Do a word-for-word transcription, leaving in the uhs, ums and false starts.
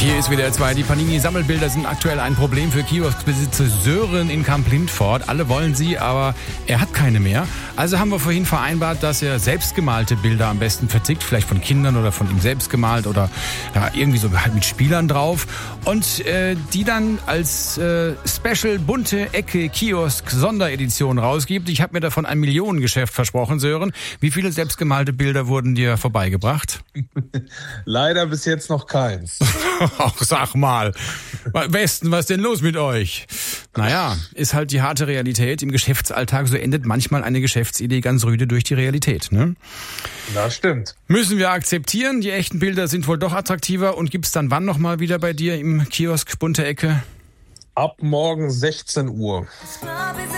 Hier ist W D R zwei. Die Panini-Sammelbilder sind aktuell ein Problem für Kioskbesitzer Sören in Kamp-Lindfort. Alle wollen sie, aber er hat keine mehr. Also haben wir vorhin vereinbart, dass er selbstgemalte Bilder am besten vertickt. Vielleicht von Kindern oder von ihm selbst gemalt oder ja, irgendwie so halt mit Spielern drauf. Und äh, die dann als äh, Special bunte Ecke Kiosk Sonderedition rausgibt. Ich habe mir davon ein Millionengeschäft versprochen, Sören. Wie viele selbstgemalte Bilder wurden dir vorbeigebracht? Leider bis jetzt noch keins. Ach, sag mal. Westen, was denn los mit euch? Naja, ist halt die harte Realität. Im Geschäftsalltag, so endet manchmal eine Geschäftsidee ganz rüde durch die Realität, ne? Das stimmt. Müssen wir akzeptieren. Die echten Bilder sind wohl doch attraktiver. Und gibt's dann wann nochmal wieder bei dir im Kiosk bunte Ecke? Ab morgen sechzehn Uhr.